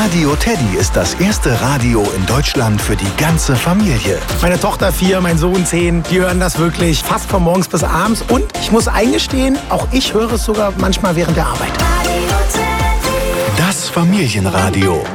Radio Teddy ist das erste Radio in Deutschland für die ganze Familie. Meine Tochter 4, mein Sohn 10, die hören das wirklich fast von morgens bis abends. Und ich muss eingestehen, auch ich höre es sogar manchmal während der Arbeit. Das Familienradio.